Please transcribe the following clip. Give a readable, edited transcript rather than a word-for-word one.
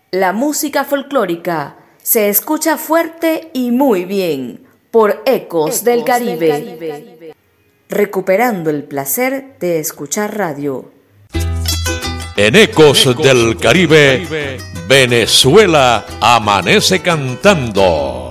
La música folclórica se escucha fuerte y muy bien por Ecos del Caribe. Recuperando el placer de escuchar radio. En Ecos del Caribe, Venezuela amanece cantando.